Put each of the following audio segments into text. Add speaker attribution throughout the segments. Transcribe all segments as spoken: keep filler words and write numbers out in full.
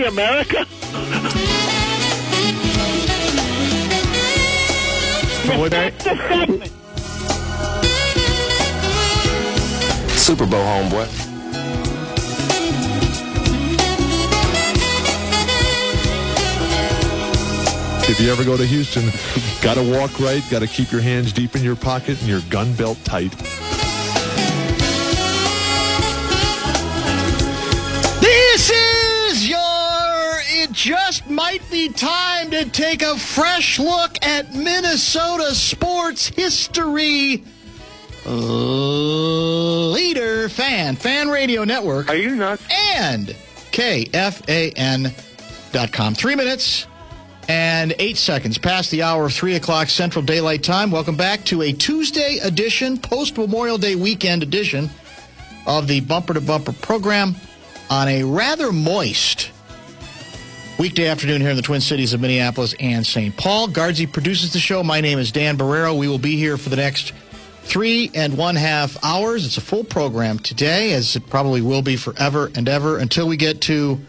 Speaker 1: America?
Speaker 2: That's the segment.
Speaker 3: Super Bowl, homeboy.
Speaker 4: If you ever go to Houston, got to walk right, got to keep your hands deep in your pocket and your gun belt tight.
Speaker 2: This is your... It just might be time to take a fresh look at Minnesota sports history. Leader Fan, Fan Radio Network.
Speaker 1: Are you nuts?
Speaker 2: And K F A N dot com. Three minutes and eight seconds past the hour of three o'clock Central Daylight Time. Welcome back to a Tuesday edition, post-Memorial Day weekend edition of the Bumper to Bumper program on a rather moist weekday afternoon here in the Twin Cities of Minneapolis and Saint Paul. Guardsy produces the show. My name is Dan Barrero. We will be here for the next three and one half hours. It's a full program today, as it probably will be forever and ever until we get to,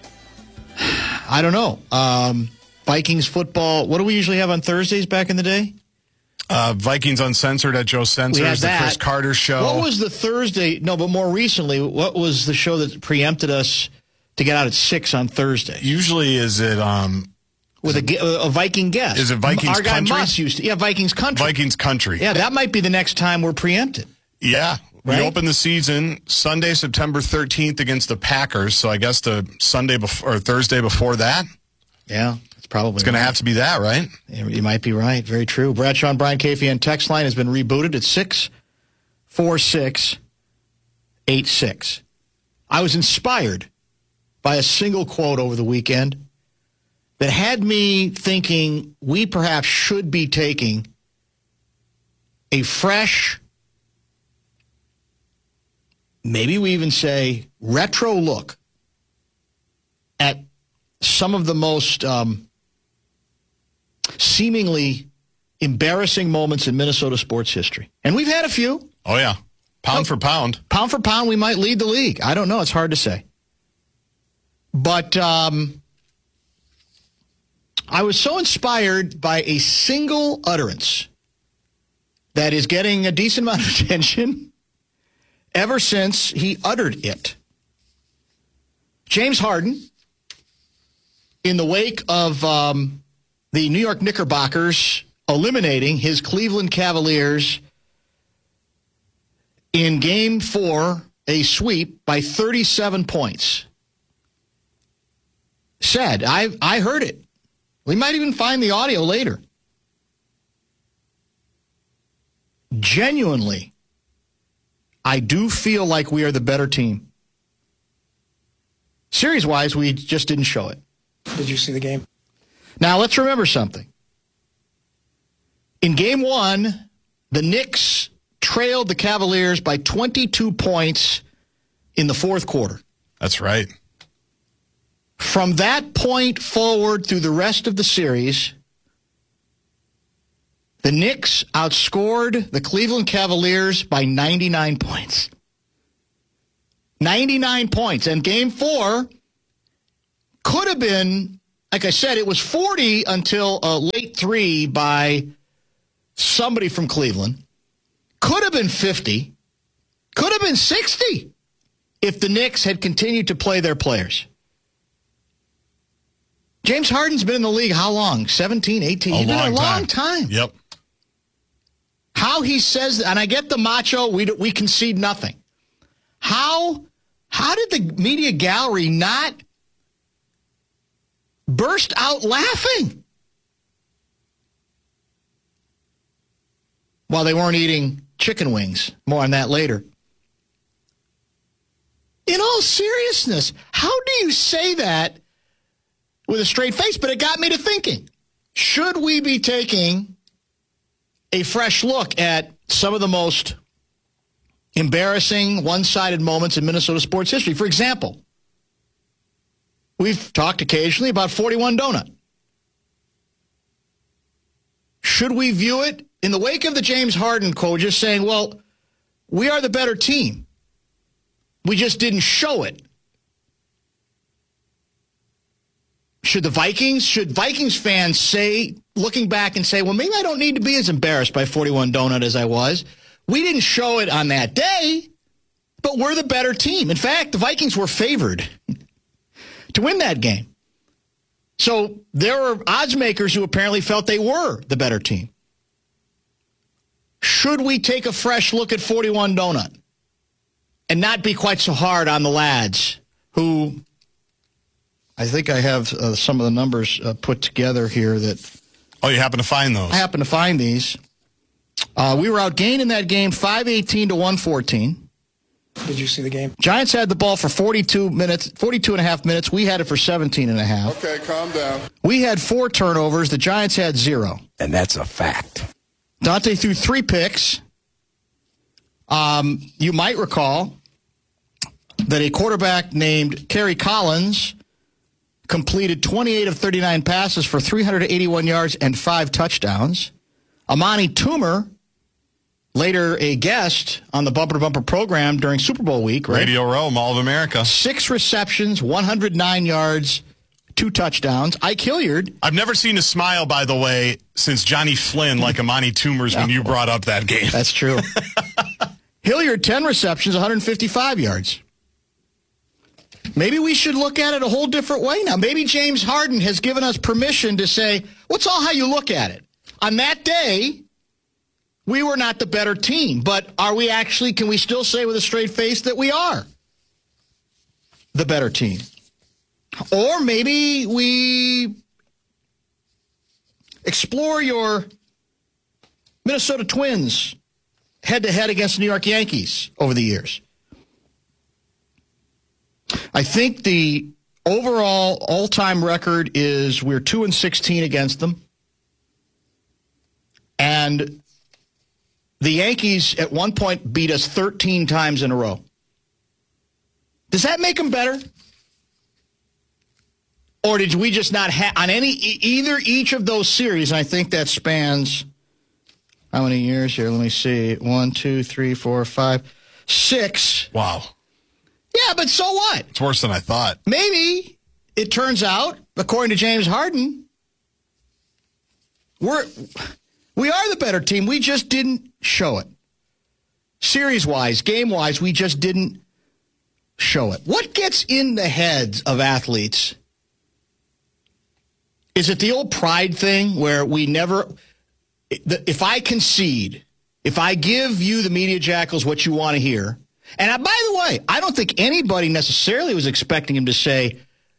Speaker 2: I don't know, um, Vikings football. What do we usually have on Thursdays back in the day?
Speaker 5: Uh, Vikings Uncensored at Joe Sensors, the Chris Carter show.
Speaker 2: What was the Thursday? No, but more recently, what was the show that preempted us to get out at six on Thursday?
Speaker 5: Usually, is it um,
Speaker 2: with a, a Viking guest?
Speaker 5: Is it Vikings
Speaker 2: Our guy
Speaker 5: Country?
Speaker 2: Muss used to, yeah, Vikings Country.
Speaker 5: Vikings Country.
Speaker 2: Yeah, that might be the next time we're preempted.
Speaker 5: Yeah. We
Speaker 2: Right?
Speaker 5: open the season Sunday, September thirteenth against the Packers. So I guess the Sunday before or Thursday before that.
Speaker 2: Yeah, it's probably
Speaker 5: It's going
Speaker 2: right.
Speaker 5: to have to be that, right?
Speaker 2: You might be right. Very true. Bradshaw and Brian Kafian text line has been rebooted at six four six eight six. I was inspired by a single quote over the weekend that had me thinking we perhaps should be taking a fresh, maybe we even say retro look at some of the most um, seemingly embarrassing moments in Minnesota sports history. And we've had a few.
Speaker 5: Oh, yeah. Pound for pound.
Speaker 2: Pound for pound, we might lead the league. I don't know. It's hard to say. But um, I was so inspired by a single utterance that is getting a decent amount of attention ever since he uttered it. James Harden, in the wake of um, the New York Knickerbockers eliminating his Cleveland Cavaliers in Game four, a sweep by thirty-seven points, said, I, I heard it. We might even find the audio later. Genuinely, I do feel like we are the better team. Series-wise, we just didn't show it.
Speaker 6: Did you see the game?
Speaker 2: Now, let's remember something. In Game one, the Knicks trailed the Cavaliers by twenty-two points in the fourth quarter.
Speaker 5: That's right.
Speaker 2: From that point forward through the rest of the series, the Knicks outscored the Cleveland Cavaliers by ninety-nine points. ninety-nine points. And Game four could have been, like I said, it was forty until a late three by somebody from Cleveland. Could have been fifty. Could have been sixty if the Knicks had continued to play their players. James Harden's been in the league how long? seventeen, eighteen?
Speaker 5: A
Speaker 2: He's been
Speaker 5: long
Speaker 2: a long
Speaker 5: time.
Speaker 2: time.
Speaker 5: Yep.
Speaker 2: How he says, and I get the macho, we we concede nothing. How how did the media gallery not burst out laughing while they weren't eating chicken wings? More on that later. In all seriousness, how do you say that with a straight face? But it got me to thinking, should we be taking a fresh look at some of the most embarrassing, one-sided moments in Minnesota sports history? For example, we've talked occasionally about forty-one Donut. Should we view it in the wake of the James Harden quote, just saying, well, we are the better team. We just didn't show it. should the Vikings, should Vikings fans say, looking back and say, well, maybe I don't need to be as embarrassed by forty-one Donut as I was. We didn't show it on that day, but we're the better team. In fact, the Vikings were favored to win that game. So there were odds makers who apparently felt they were the better team. Should we take a fresh look at forty-one Donut and not be quite so hard on the lads who, I think I have uh, some of the numbers uh, put together here that...
Speaker 5: Oh, you happen to find those?
Speaker 2: I happen to find these. Uh, we were outgained in that game five eighteen to one fourteen.
Speaker 1: Did you see the game?
Speaker 2: Giants had the ball for forty-two minutes, forty-two and a half minutes. We had it for seventeen and a half.
Speaker 6: Okay, calm down.
Speaker 2: We had four turnovers. The Giants had zero.
Speaker 3: And that's a fact.
Speaker 2: Dante threw three picks. Um, you might recall that a quarterback named Kerry Collins completed twenty-eight of thirty-nine passes for three hundred eighty-one yards and five touchdowns. Amani Toomer, later a guest on the Bumper to Bumper program during Super Bowl week, right?
Speaker 5: Radio Row, Mall of America.
Speaker 2: Six receptions, one hundred nine yards, two touchdowns. Ike Hilliard.
Speaker 5: I've never seen a smile, by the way, since Johnny Flynn like Amani Toomer's when you brought up that game.
Speaker 2: That's true. Hilliard, ten receptions, one hundred fifty-five yards. Maybe we should look at it a whole different way now. Maybe James Harden has given us permission to say, what's all how you look at it? On that day, we were not the better team, but are we actually, can we still say with a straight face that we are the better team? Or maybe we explore your Minnesota Twins head-to-head against the New York Yankees over the years. I think the overall all-time record is we're two and sixteen against them. And the Yankees at one point beat us thirteen times in a row. Does that make them better? Or did we just not have, on any, either each of those series, and I think that spans, how many years here? Let me see. One, two, three, four, five, six.
Speaker 5: Wow.
Speaker 2: Yeah, but so what?
Speaker 5: It's worse than I thought.
Speaker 2: Maybe it turns out, according to James Harden, we're we are the better team. We just didn't show it. Series-wise, game-wise, we just didn't show it. What gets in the heads of athletes? Is it the old pride thing where we never, if I concede, if I give you, the Media Jackals, what you want to hear, and I, by the way, I don't think anybody necessarily was expecting him to say,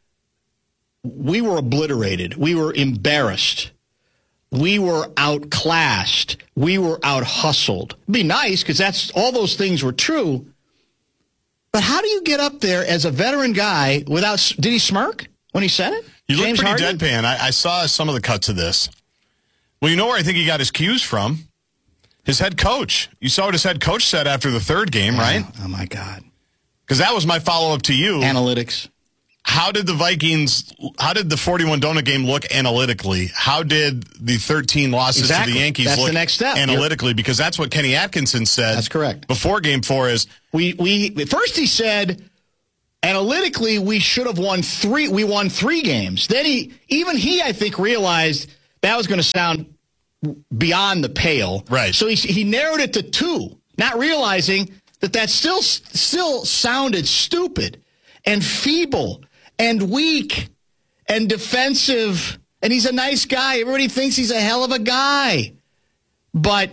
Speaker 2: we were obliterated, we were embarrassed, we were outclassed, we were out-hustled. It'd be nice because that's all those things were true. But how do you get up there as a veteran guy without, did he smirk when he said it?
Speaker 5: You look
Speaker 2: James
Speaker 5: pretty
Speaker 2: Harden?
Speaker 5: deadpan. I, I saw some of the cuts of this. Well, you know where I think he got his cues from? His head coach. You saw what his head coach said after the third game, right?
Speaker 2: Oh, my God.
Speaker 5: Because that was my follow-up to you.
Speaker 2: Analytics.
Speaker 5: How did the Vikings, how did the forty-one Donut game look analytically? How did the thirteen losses
Speaker 2: Exactly.
Speaker 5: to the Yankees
Speaker 2: That's
Speaker 5: look
Speaker 2: the next step.
Speaker 5: analytically? You're, because that's what Kenny Atkinson said.
Speaker 2: That's correct.
Speaker 5: Before game four is.
Speaker 2: We, we, first he said, analytically, we should have won three. We won three games. Then he, even he, I think, realized that was going to sound beyond the pale.
Speaker 5: Right.
Speaker 2: So he, he narrowed it to two, not realizing that that still, still sounded stupid and feeble and weak and defensive. And he's a nice guy. Everybody thinks he's a hell of a guy. But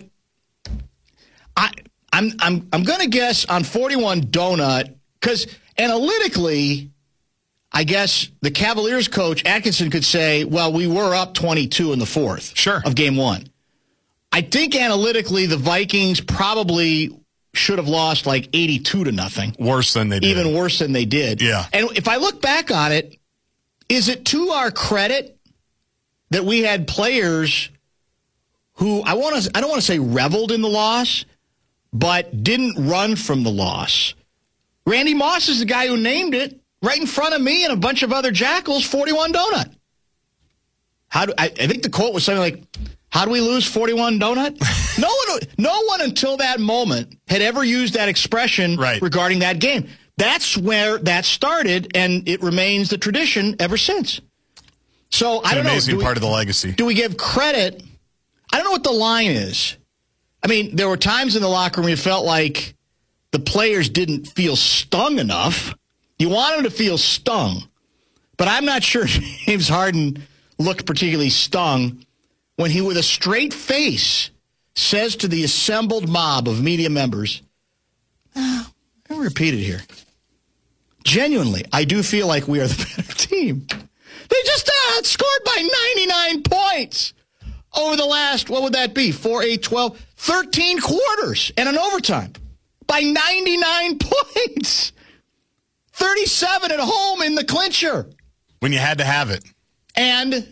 Speaker 2: I, I'm, I'm, I'm going to guess on forty-one Donut, because analytically, I guess the Cavaliers coach, Atkinson, could say, well, we were up twenty-two in the fourth
Speaker 5: sure.
Speaker 2: of game one. I think analytically the Vikings probably should have lost like eighty-two to nothing.
Speaker 5: Worse than they did.
Speaker 2: Even worse than they did.
Speaker 5: Yeah.
Speaker 2: And if I look back on it, is it to our credit that we had players who, I want to, I don't want to say reveled in the loss, but didn't run from the loss? Randy Moss is the guy who named it right in front of me and a bunch of other Jackals, forty-one Donut. How do I, I think the quote was something like, how do we lose forty-one Donut? no one no one until that moment had ever used that expression
Speaker 5: right.
Speaker 2: regarding that game. That's where that started, and it remains the tradition ever since. So
Speaker 5: It's
Speaker 2: I
Speaker 5: an
Speaker 2: don't know.
Speaker 5: amazing
Speaker 2: Do we-
Speaker 5: part of the legacy.
Speaker 2: Do we give credit? I don't know what the line is. I mean, there were times in the locker room you felt like the players didn't feel stung enough. You want them to feel stung. But I'm not sure James Harden looked particularly stung when he, with a straight face, says to the assembled mob of media members, oh, I'm going to repeat it here. Genuinely, I do feel like we are the better team. They just uh, scored by ninety-nine points over the last, what would that be, four, eight, twelve, thirteen quarters and an overtime by ninety-nine points. thirty-seven at home in the clincher.
Speaker 5: When you had to have it.
Speaker 2: And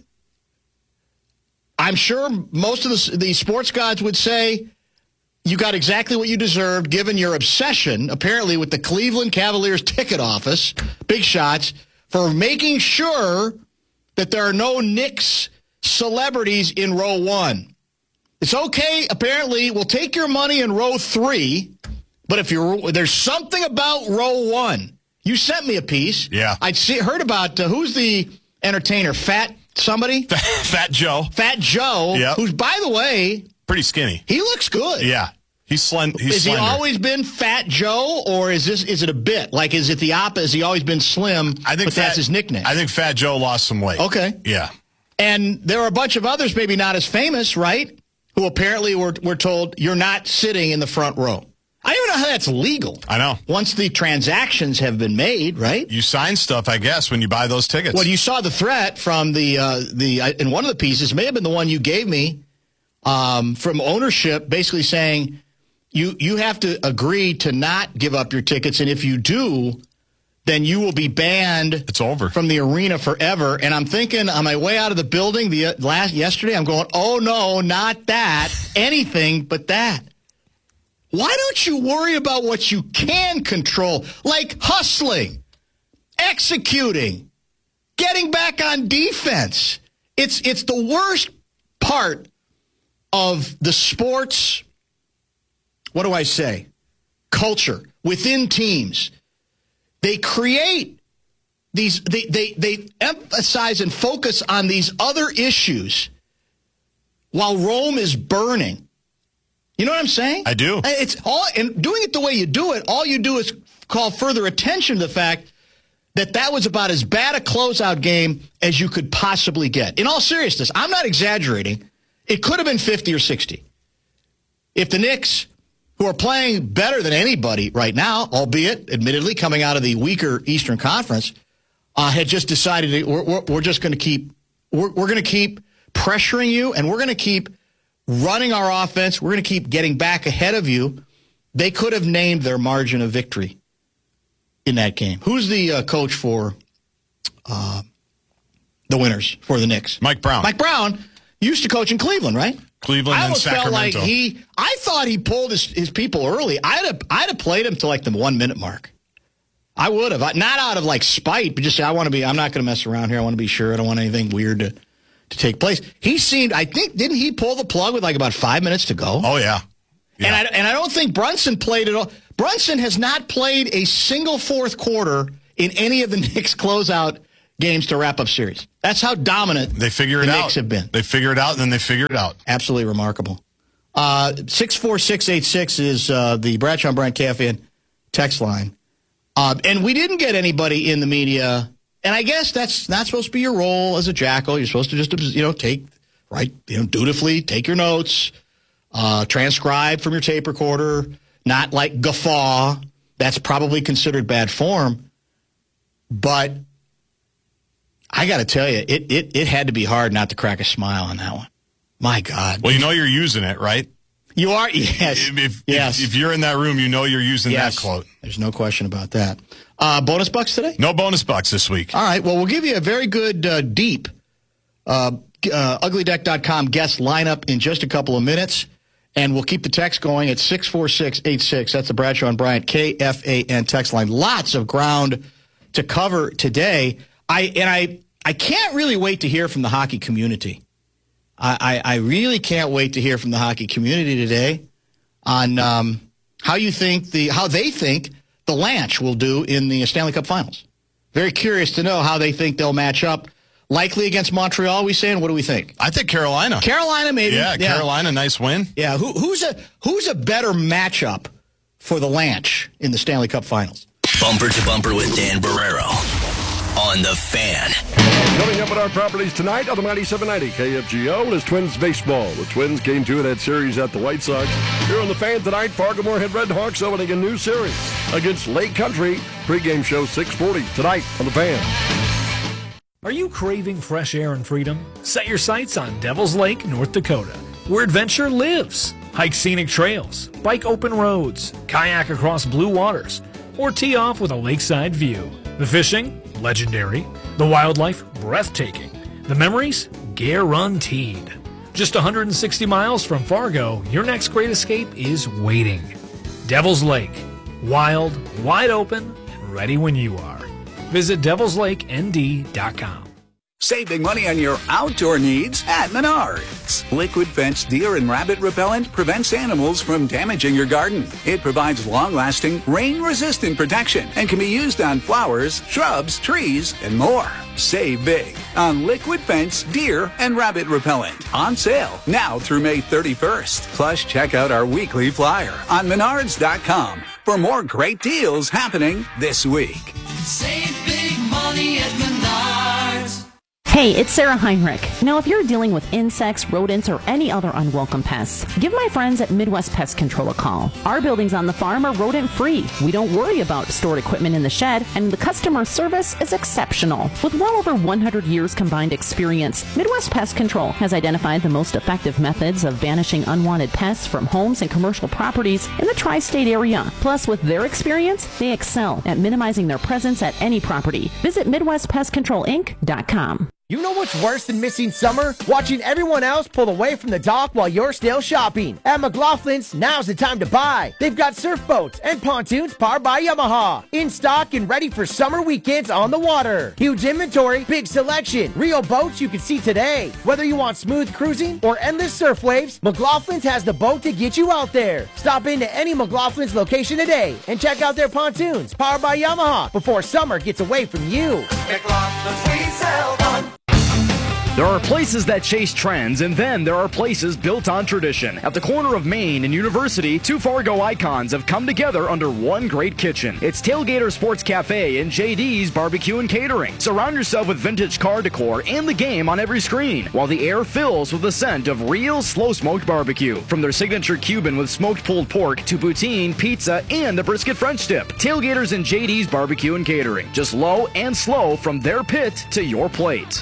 Speaker 2: I'm sure most of the, the sports gods would say you got exactly what you deserved given your obsession, apparently, with the Cleveland Cavaliers ticket office, big shots, for making sure that there are no Knicks celebrities in row one. It's okay, apparently, we'll take your money in row three, but if you're there's something about row one. You sent me a piece.
Speaker 5: Yeah.
Speaker 2: I'd see, heard about, uh, who's the entertainer, Fat somebody?
Speaker 5: Fat Joe.
Speaker 2: Fat Joe,
Speaker 5: Yep.
Speaker 2: who's, by the way,
Speaker 5: Pretty skinny.
Speaker 2: he looks good.
Speaker 5: Yeah. He's, slen- he's
Speaker 2: Has
Speaker 5: slender.
Speaker 2: he always been Fat Joe, or is this is it a bit? Like, is it the opposite? Has he always been slim,
Speaker 5: I think
Speaker 2: but
Speaker 5: Fat,
Speaker 2: that's his nickname?
Speaker 5: I think Fat Joe lost some weight.
Speaker 2: Okay.
Speaker 5: Yeah.
Speaker 2: And there are a bunch of others, maybe not as famous, right, who apparently were, were told, you're not sitting in the front row. I don't even know how that's legal.
Speaker 5: I know.
Speaker 2: Once the transactions have been made, right?
Speaker 5: You sign stuff, I guess, when you buy those tickets.
Speaker 2: Well, you saw the threat from the, uh, the uh, in one of the pieces, may have been the one you gave me, um, from ownership, basically saying, you, you have to agree to not give up your tickets, and if you do, then you will be banned
Speaker 5: It's over.
Speaker 2: from the arena forever. And I'm thinking on my way out of the building the uh, last yesterday, I'm going, oh, no, not that. Anything but that. Why don't you worry about what you can control, like hustling, executing, getting back on defense? It's it's the worst part of the sports, what do I say, culture within teams. They create these, they, they, they emphasize and focus on these other issues while Rome is burning. You know what I'm saying?
Speaker 5: I do.
Speaker 2: It's all, and doing it the way you do it, all you do is call further attention to the fact that that was about as bad a closeout game as you could possibly get. In all seriousness, I'm not exaggerating. It could have been fifty or sixty. If the Knicks, who are playing better than anybody right now, albeit, admittedly, coming out of the weaker Eastern Conference, uh, had just decided that we're, we're, we're just going to keep, we're, we're going to keep pressuring you, and we're going to keep running our offense. We're going to keep getting back ahead of you. They could have named their margin of victory in that game. Who's the uh, coach for uh, the winners for the Knicks?
Speaker 5: Mike Brown.
Speaker 2: Mike Brown used to coach in Cleveland, right?
Speaker 5: Cleveland
Speaker 2: I
Speaker 5: and
Speaker 2: almost felt like
Speaker 5: Sacramento.
Speaker 2: he, I thought he pulled his, his people early. I'd have, I'd have played him to like the one minute mark. I would have. Not out of like spite, but just say, I want to be, I'm not going to mess around here. I want to be sure. I don't want anything weird to to take place. He seemed, I think, didn't he pull the plug with like about five minutes to go?
Speaker 5: Oh, yeah. yeah.
Speaker 2: And I and I don't think Brunson played at all. Brunson has not played a single fourth quarter in any of the Knicks closeout games to wrap up series. That's how dominant
Speaker 5: They figure it
Speaker 2: the
Speaker 5: out.
Speaker 2: Knicks have been.
Speaker 5: They figure it out, and then they figure it out.
Speaker 2: Absolutely remarkable. Uh, six four six eight six is uh, the Bradshaw and Bryant Cafe text line. Uh, and we didn't get anybody in the media. And I guess that's not supposed to be your role as a jackal. You're supposed to just, you know, take, right, you know, dutifully take your notes, uh, transcribe from your tape recorder, not like guffaw. That's probably considered bad form. But I got to tell you, it, it, it had to be hard not to crack a smile on that one. My God.
Speaker 5: Well, you know you're using it, right?
Speaker 2: You are? Yes.
Speaker 5: If, if,
Speaker 2: yes.
Speaker 5: if, if you're in that room, you know you're using
Speaker 2: yes.
Speaker 5: that quote.
Speaker 2: There's no question about that. Uh, bonus bucks today?
Speaker 5: No bonus bucks this week.
Speaker 2: All right. Well, we'll give you a very good, uh, deep uh, uh, ugly deck dot com guest lineup in just a couple of minutes. And we'll keep the text going at six four six eight six. That's the Bradshaw and Bryant K F A N text line. Lots of ground to cover today. I And I, I can't really wait to hear from the hockey community. I, I, I really can't wait to hear from the hockey community today on um, how you think the how they think the Lanch will do in the Stanley Cup Finals. Very curious to know how they think they'll match up Likely against Montreal, we saying? What do we think?
Speaker 5: I think Carolina.
Speaker 2: Carolina, maybe.
Speaker 5: Yeah, yeah. Carolina, nice win.
Speaker 2: Yeah, Who, who's a who's a better matchup for the Lanch in the Stanley Cup Finals?
Speaker 6: Bumper to Bumper with Dan Barrero on The Fan.
Speaker 7: Coming up at our properties tonight on the ninety-seven ninety K F G O is Twins baseball. The Twins game two of that series at the White Sox. Here on The Fan tonight, Fargo-Moorhead Red Hawks opening a new series against Lake Country. Pre-game show six forty tonight on The Fan.
Speaker 8: Are you craving fresh air and freedom? Set your sights on Devil's Lake, North Dakota, where adventure lives. Hike scenic trails, bike open roads, kayak across blue waters, or tee off with a lakeside view. The fishing, legendary. The wildlife, breathtaking. The memories, guaranteed. Just one hundred sixty miles from Fargo, your next great escape is waiting. Devil's Lake. Wild, wide open, and ready when you are. Visit devils lake n d dot com.
Speaker 9: Save big money on your outdoor needs at Menards. Liquid Fence Deer and Rabbit Repellent prevents animals from damaging your garden. It provides long-lasting, rain-resistant protection and can be used on flowers, shrubs, trees, and more. Save big on Liquid Fence Deer and Rabbit Repellent. On sale now through May thirty-first. Plus, check out our weekly flyer on menards dot com for more great deals happening this week.
Speaker 10: Save big money at Menards.
Speaker 11: Hey, it's Sarah Heinrich. Now, if you're dealing with insects, rodents, or any other unwelcome pests, give my friends at Midwest Pest Control a call. Our buildings on the farm are rodent-free. We don't worry about stored equipment in the shed, and the customer service is exceptional. With well over one hundred years combined experience, Midwest Pest Control has identified the most effective methods of banishing unwanted pests from homes and commercial properties in the tri-state area. Plus, with their experience, they excel at minimizing their presence at any property. Visit midwest pest control inc dot com.
Speaker 12: You know what's worse than missing summer? Watching everyone else pull away from the dock while you're still shopping. At McLaughlin's, now's the time to buy. They've got surf boats and pontoons powered by Yamaha. In stock and ready for summer weekends on the water. Huge inventory, big selection, real boats you can see today. Whether you want smooth cruising or endless surf waves, McLaughlin's has the boat to get you out there. Stop into any McLaughlin's location today and check out their pontoons powered by Yamaha before summer gets away from you.
Speaker 10: McLaughlin's, we sell one.
Speaker 13: There are places that chase trends, and then there are places built on tradition. At the corner of Main and University, two Fargo icons have come together under one great kitchen. It's Tailgater Sports Cafe and J D's Barbecue and Catering. Surround yourself with vintage car decor and the game on every screen, while the air fills with the scent of real slow-smoked barbecue. From their signature Cuban with smoked pulled pork to poutine, pizza, and the brisket French dip. Tailgaters and J D's Barbecue and Catering. Just low and slow from their pit to your plate.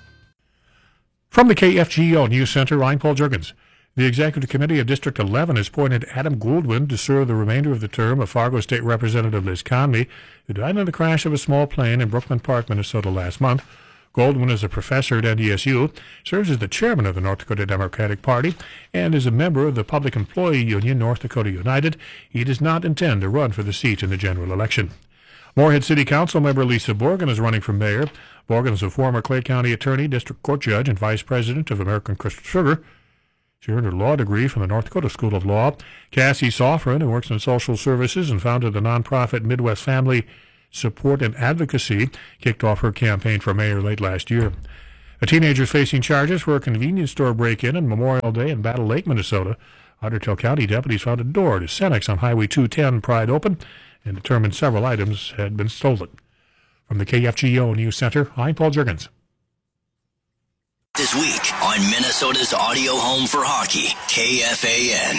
Speaker 14: From the K F G O News Center, I'm Paul Juergens. The Executive Committee of District eleven has appointed Adam Gouldwin to serve the remainder of the term of Fargo State Representative Liz Conley, who died in the crash of a small plane in Brooklyn Park, Minnesota last month. Gouldwin is a professor at N D S U, serves as the chairman of the North Dakota Democratic Party, and is a member of the Public Employee Union North Dakota United. He does not intend to run for the seat in the general election. Moorhead City Council member Lisa Borgen is running for mayor. Borgen is a former Clay County attorney, district court judge, and vice president of American Crystal Sugar. She earned her law degree from the North Dakota School of Law. Cassie Soffren, who works in social services and founded the nonprofit Midwest Family Support and Advocacy, kicked off her campaign for mayor late last year. A teenager is facing charges for a convenience store break-in on Memorial Day in Battle Lake, Minnesota. Ottertail County deputies found a door to Cenex on Highway two ten pried open and determined several items had been stolen. From the K F G O News Center, I'm Paul Juergens.
Speaker 6: This week on Minnesota's audio home for hockey, K F A N.